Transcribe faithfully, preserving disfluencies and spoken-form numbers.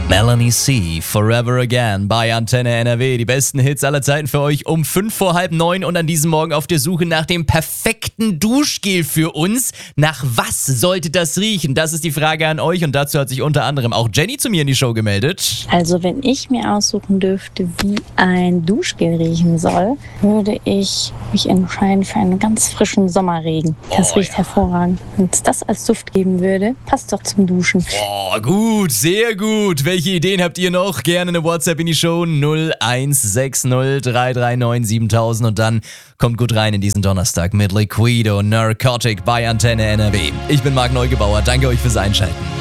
Melanie C. Forever Again bei Antenne N R W. Die besten Hits aller Zeiten für euch um fünf vor halb neun und an diesem Morgen auf der Suche nach dem perfekten Duschgel für uns. Nach was sollte das riechen? Das ist die Frage an euch und dazu hat sich unter anderem auch Jenny zu mir in die Show gemeldet. Also wenn ich mir aussuchen dürfte, wie ein Duschgel riechen soll, würde ich mich entscheiden für einen ganz frischen Sommerregen. Das Oh, riecht ja. hervorragend. Wenn es das als Duft geben würde, passt doch zum Duschen. Oh, gut, sehr gut. Welche Ideen habt ihr noch? Gerne eine WhatsApp in die Show null eins sechs null drei drei neun siebentausend und dann kommt gut rein in diesen Donnerstag mit Liquido Narcotic bei Antenne N R W. Ich bin Marc Neugebauer, danke euch fürs Einschalten.